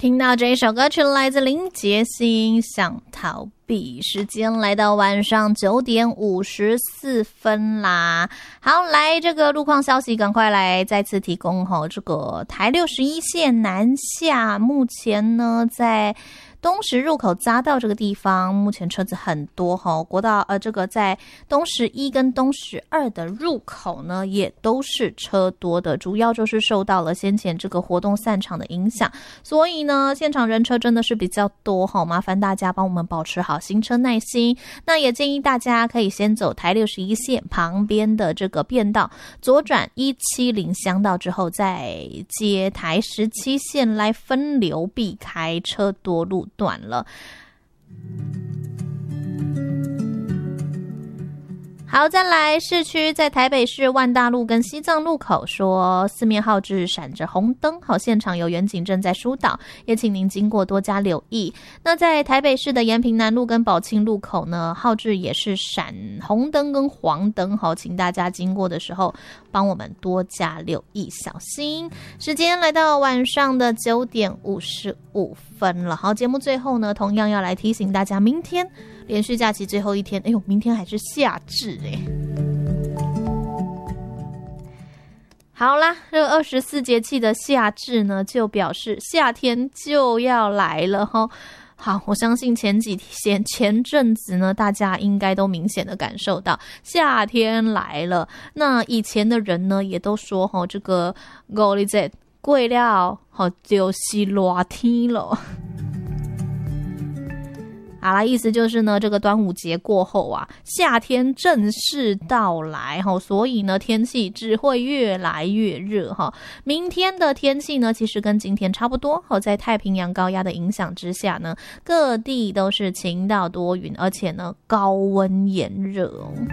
听到这一首歌曲来自林杰星，想逃避。时间来到晚上9点54分啦。好，来这个路况消息赶快来再次提供这个台61线南下，目前呢在东石入口匝道这个地方，目前车子很多国道这个在东石1跟东石2的入口呢，也都是车多的，主要就是受到了先前这个活动散场的影响，所以呢，现场人车真的是比较多麻烦大家帮我们保持好行车耐心。那也建议大家可以先走台61线旁边的这个便道，左转170乡道之后，再接台17线来分流，避开车多路段了。好，再来市区，在台北市万大路跟西藏路口说四面号志闪着红灯，现场有员警正在疏导，也请您经过多加留意。那在台北市的延平南路跟宝庆路口呢，号志也是闪红灯跟黄灯，请大家经过的时候帮我们多加留意，小心。时间来到晚上的9点55分了。好，节目最后呢，同样要来提醒大家，明天连续假期最后一天，明天还是夏至好啦，这个24节气的夏至呢，就表示夏天就要来了好，我相信前阵子呢，大家应该都明显的感受到夏天来了。那以前的人呢，也都说这个5日节过了就是热天了。好啦，意思就是呢，这个端午节过后啊，夏天正式到来所以呢，天气只会越来越热明天的天气呢，其实跟今天差不多在太平洋高压的影响之下呢，各地都是晴到多云，而且呢，高温炎热